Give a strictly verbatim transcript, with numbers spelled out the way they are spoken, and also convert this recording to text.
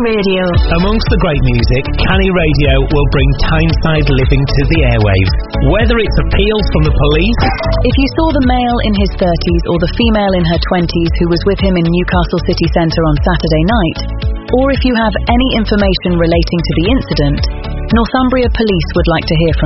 Radio. Amongst the great music, Canny Radio will bring Tyneside living to the airwaves. Whether it's appeals from the police... If you saw the male in his thirties or the female in her twenties who was with him in Newcastle city centre on Saturday night, or if you have any information relating to the incident, Northumbria Police would like to hear from